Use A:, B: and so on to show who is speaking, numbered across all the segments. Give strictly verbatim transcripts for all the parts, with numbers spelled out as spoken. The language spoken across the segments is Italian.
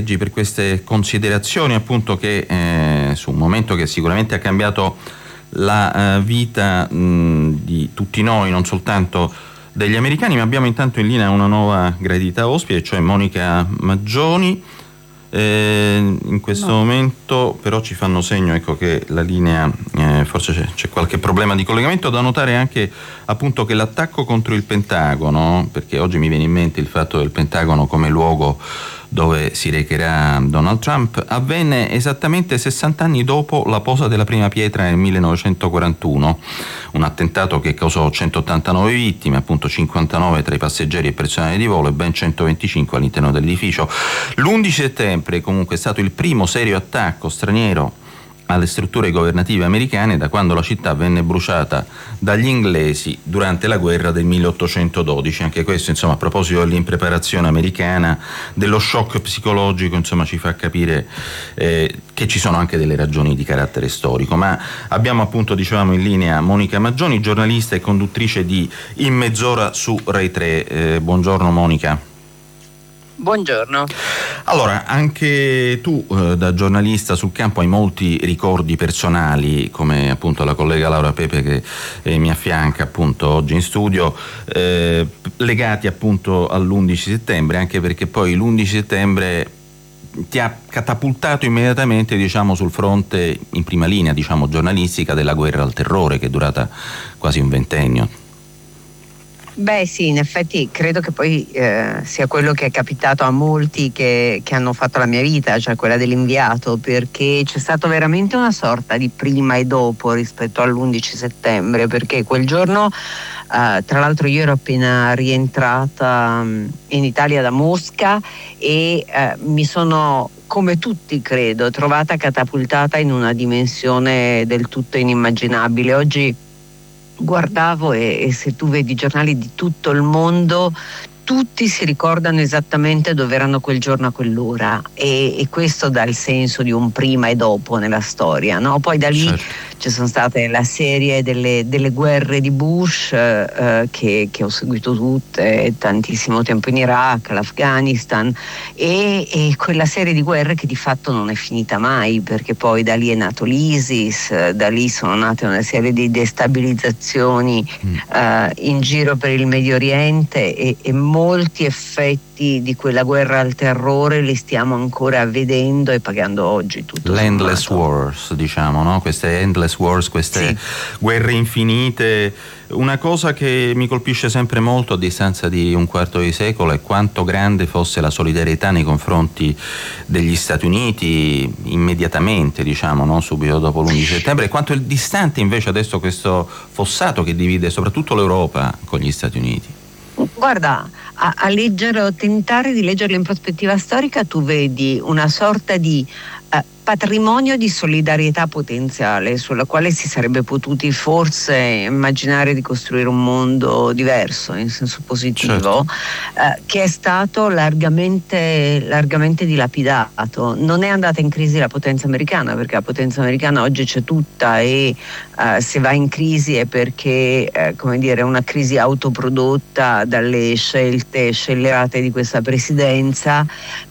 A: Reggi per queste considerazioni, appunto, che eh, su un momento che sicuramente ha cambiato la uh, vita mh, di tutti noi, non soltanto degli americani. Ma abbiamo intanto in linea una nuova gradita ospite, cioè Monica Maggioni. Eh, in questo no. momento però ci fanno segno, ecco, che la linea eh, forse c'è, c'è qualche problema di collegamento. Da notare anche, appunto, che l'attacco contro il Pentagono, perché oggi mi viene in mente il fatto del Pentagono come luogo dove si recherà Donald Trump, avvenne esattamente sessanta anni dopo la posa della prima pietra nel millenovecentoquarantuno, un attentato che causò centottantanove vittime, appunto cinquantanove tra i passeggeri e personale di volo e ben centoventicinque all'interno dell'edificio. L'undici settembre comunque è stato il primo serio attacco straniero alle strutture governative americane da quando la città venne bruciata dagli inglesi durante la guerra del milleottocentododici. Anche questo, insomma, a proposito dell'impreparazione americana, dello shock psicologico, insomma, ci fa capire eh, che ci sono anche delle ragioni di carattere storico. Ma abbiamo, appunto, dicevamo, in linea Monica Maggioni, giornalista e conduttrice di In Mezz'ora su Rai tre. Eh, buongiorno Monica.
B: Buongiorno.
A: Allora, anche tu eh, da giornalista sul campo hai molti ricordi personali, come appunto la collega Laura Pepe che eh, mi affianca appunto oggi in studio, eh, legati appunto all'undici settembre, anche perché poi l'undici settembre ti ha catapultato immediatamente, diciamo, sul fronte in prima linea, diciamo, giornalistica della guerra al terrore, che è durata quasi un ventennio.
B: Beh sì, in effetti credo che poi eh, sia quello che è capitato a molti che, che hanno fatto la mia vita, cioè quella dell'inviato, perché c'è stato veramente una sorta di prima e dopo rispetto all'undici settembre, perché quel giorno, eh, tra l'altro io ero appena rientrata um, in Italia da Mosca e eh, mi sono, come tutti credo, trovata catapultata in una dimensione del tutto inimmaginabile. Oggi guardavo e, e se tu vedi giornali di tutto il mondo, tutti si ricordano esattamente dove erano quel giorno a quell'ora, e, e questo dà il senso di un prima e dopo nella storia, no? Poi da lì certo. Ci sono state la serie delle, delle guerre di Bush eh, che, che ho seguito tutte, tantissimo tempo in Iraq, l'Afghanistan, e, e quella serie di guerre che di fatto non è finita mai, perché poi da lì è nato l'ISIS, da lì sono nate una serie di destabilizzazioni mm. eh, in giro per il Medio Oriente, e, e molti effetti di quella guerra al terrore li stiamo ancora vedendo e pagando oggi. Tutto
A: l'endless
B: sommato.
A: wars, diciamo, no? Queste endless wars, queste sì. guerre infinite. Una cosa che mi colpisce sempre molto a distanza di un quarto di secolo è quanto grande fosse la solidarietà nei confronti degli Stati Uniti immediatamente, diciamo, no? Subito dopo l'undici settembre, e quanto è distante invece adesso questo fossato che divide soprattutto l'Europa con gli Stati Uniti.
B: Guarda, a, a leggere o tentare di leggerlo in prospettiva storica, tu vedi una sorta di eh, patrimonio di solidarietà potenziale sulla quale si sarebbe potuti forse immaginare di costruire un mondo diverso in senso positivo, certo. eh, che è stato largamente, largamente dilapidato. Non è andata in crisi la potenza americana, perché la potenza americana oggi c'è tutta, e eh, se va in crisi è perché eh, come dire, è una crisi autoprodotta dalle scelte scellerate di questa presidenza,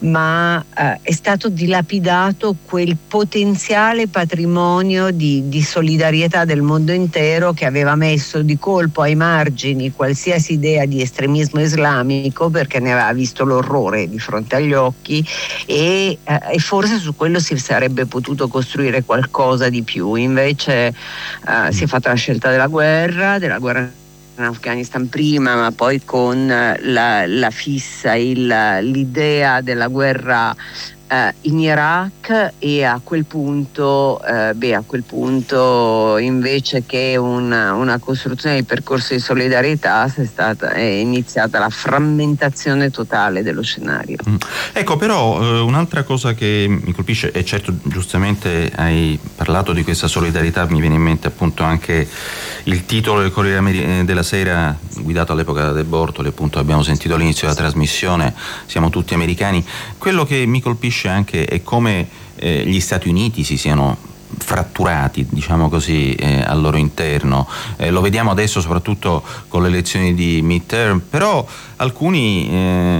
B: ma eh, è stato dilapidato quel il potenziale patrimonio di, di solidarietà del mondo intero, che aveva messo di colpo ai margini qualsiasi idea di estremismo islamico, perché ne aveva visto l'orrore di fronte agli occhi, e, eh, e forse su quello si sarebbe potuto costruire qualcosa di più. Invece eh, si è fatta la scelta della guerra, della guerra in Afghanistan prima, ma poi con la, la fissa, il, l'idea della guerra Uh, in Iraq, e a quel punto uh, beh a quel punto invece che una, una costruzione di percorso di solidarietà è stata è iniziata la frammentazione totale dello scenario.
A: Mm. Ecco, però uh, un'altra cosa che mi colpisce, e certo giustamente hai parlato di questa solidarietà, mi viene in mente appunto anche il titolo del Corriere della Sera, guidato all'epoca da De Bortoli, appunto abbiamo sentito all'inizio della trasmissione, siamo tutti americani. Quello che mi colpisce anche è come eh, gli Stati Uniti si siano fratturati, diciamo così, eh, al loro interno. Eh, lo vediamo adesso soprattutto con le elezioni di midterm, però alcuni eh,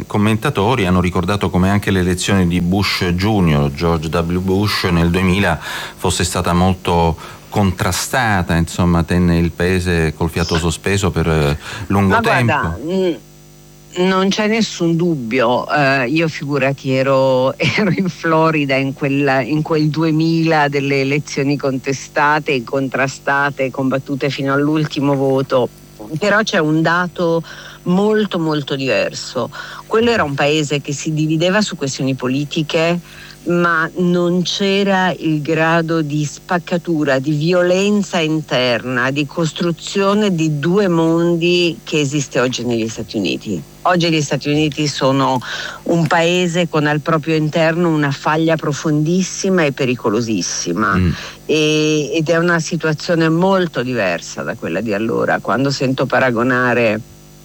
A: commentatori hanno ricordato come anche l'elezione di Bush Junior, George W. Bush, nel duemila fosse stata molto contrastata, insomma tenne il paese col fiato sospeso per lungo
B: Ma
A: tempo.
B: Guarda, mh... non c'è nessun dubbio, eh, io figurati ero, ero in Florida in, quella, in quel duemila delle elezioni contestate, contrastate, combattute fino all'ultimo voto, però c'è un dato molto molto diverso. Quello era un paese che si divideva su questioni politiche, ma non c'era il grado di spaccatura, di violenza interna, di costruzione di due mondi che esiste oggi negli Stati Uniti. Oggi gli Stati Uniti sono un paese con al proprio interno una faglia profondissima e pericolosissima mm. e, ed è una situazione molto diversa da quella di allora. Quando sento paragonare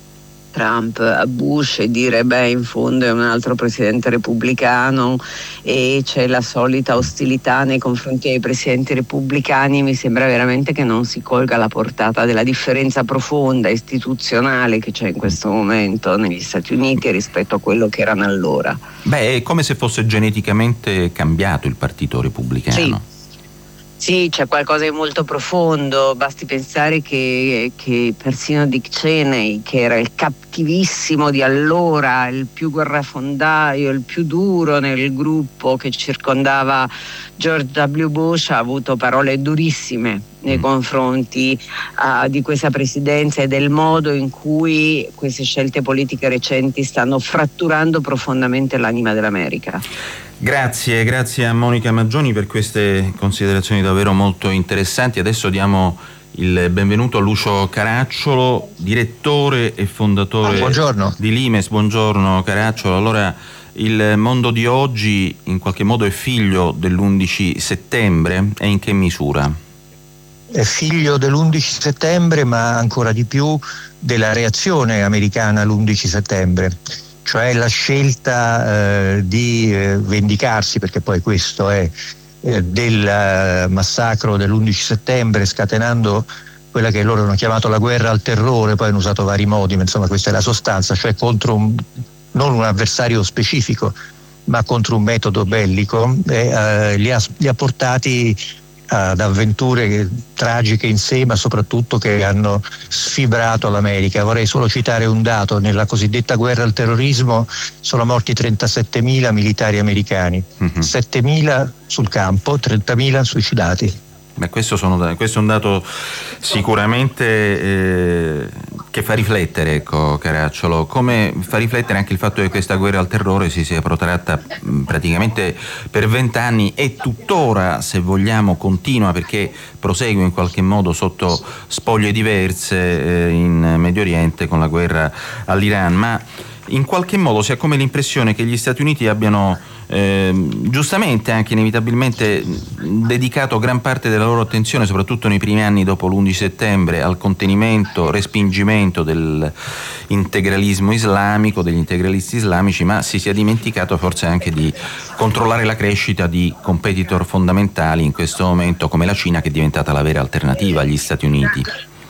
B: Trump a Bush e dire beh in fondo è un altro presidente repubblicano e c'è la solita ostilità nei confronti dei presidenti repubblicani, mi sembra veramente che non si colga la portata della differenza profonda istituzionale che c'è in questo momento negli Stati Uniti rispetto a quello che erano allora.
A: Beh, è come se fosse geneticamente cambiato il partito repubblicano.
B: Sì. Sì, c'è qualcosa di molto profondo, basti pensare che, che persino Dick Cheney, che era il cattivissimo di allora, il più guerrafondaio, il più duro nel gruppo che circondava George W. Bush, ha avuto parole durissime nei mm. confronti uh, di questa presidenza e del modo in cui queste scelte politiche recenti stanno fratturando profondamente l'anima dell'America.
A: Grazie, grazie a Monica Maggioni per queste considerazioni davvero molto interessanti. Adesso diamo il benvenuto a Lucio Caracciolo, direttore e fondatore
C: ah,
A: di Limes. Buongiorno Caracciolo. Allora, il mondo di oggi in qualche modo è figlio dell'undici settembre e in che misura?
C: È figlio dell'undici settembre, ma ancora di più della reazione americana all'undici settembre. Cioè la scelta eh, di eh, vendicarsi, perché poi questo è, eh, del eh, massacro dell'undici settembre, scatenando quella che loro hanno chiamato la guerra al terrore, poi hanno usato vari modi, ma insomma questa è la sostanza, cioè contro un, non un avversario specifico, ma contro un metodo bellico, e, eh, li, ha, li ha portati ad avventure tragiche in sé, ma soprattutto che hanno sfibrato l'America. Vorrei solo citare un dato: nella cosiddetta guerra al terrorismo sono morti trentasettemila militari americani, mm-hmm. settemila sul campo, trentamila suicidati.
A: Beh, questo, sono, questo è un dato sicuramente eh, che fa riflettere, ecco, Caracciolo, come fa riflettere anche il fatto che questa guerra al terrore si sia protratta mh, praticamente per vent'anni e tuttora, se vogliamo, continua, perché prosegue in qualche modo sotto spoglie diverse eh, in Medio Oriente con la guerra all'Iran, ma in qualche modo si ha come l'impressione che gli Stati Uniti abbiano eh, giustamente, anche inevitabilmente, dedicato gran parte della loro attenzione, soprattutto nei primi anni dopo l'undici settembre, al contenimento, respingimento dell'integralismo islamico, degli integralisti islamici, ma si sia dimenticato forse anche di controllare la crescita di competitor fondamentali in questo momento come la Cina, che è diventata la vera alternativa agli Stati Uniti.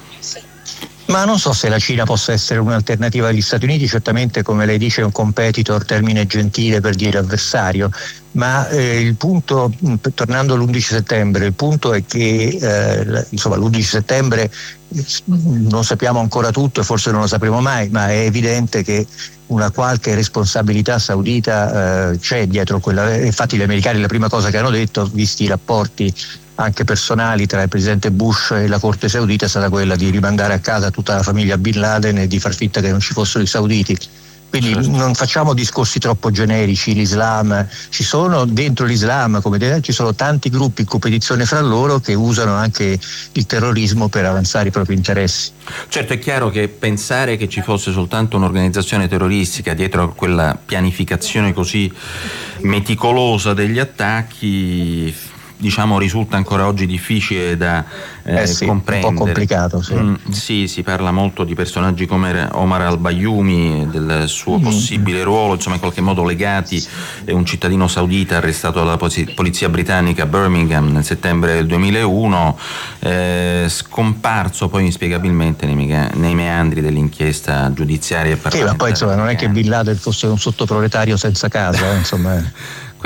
C: Ma non so se la Cina possa essere un'alternativa agli Stati Uniti, certamente, come lei dice, è un competitor, termine gentile per dire avversario, ma eh, il punto, tornando all'undici settembre, il punto è che eh, insomma l'undici settembre non sappiamo ancora tutto e forse non lo sapremo mai, ma è evidente che una qualche responsabilità saudita eh, c'è dietro quella. Infatti gli americani la prima cosa che hanno detto, visti i rapporti anche personali tra il presidente Bush e la corte saudita, è stata quella di rimandare a casa tutta la famiglia Bin Laden e di far finta che non ci fossero i sauditi. Quindi certo. Non facciamo discorsi troppo generici. L'Islam, ci sono dentro l'Islam, come detto, ci sono tanti gruppi in competizione fra loro che usano anche il terrorismo per avanzare i propri interessi.
A: Certo, è chiaro che pensare che ci fosse soltanto un'organizzazione terroristica dietro a quella pianificazione così meticolosa degli attacchi diciamo risulta ancora oggi difficile da eh,
C: eh sì,
A: comprendere.
C: Un po' complicato, sì.
A: Mm, sì, si parla molto di personaggi come Omar al-Bayoumi, del suo
C: Mm.
A: possibile ruolo, insomma in qualche modo legati. È un cittadino saudita arrestato dalla polizia britannica a Birmingham nel settembre del duemilauno, eh, scomparso poi inspiegabilmente nei, nei meandri dell'inchiesta giudiziaria e parlamentare.
C: Sì, ma poi insomma non è che Bin Laden fosse un sottoproletario senza casa, eh, insomma.